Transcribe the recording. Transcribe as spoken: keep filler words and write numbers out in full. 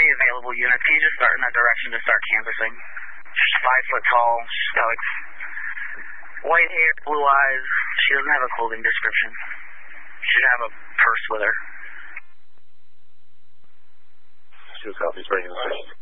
available units. Can you just start in that direction to start canvassing? She's five foot tall. She's got like white hair, blue eyes. She doesn't have a clothing description. She'd have a purse with her. She was healthy. He's bringing the station.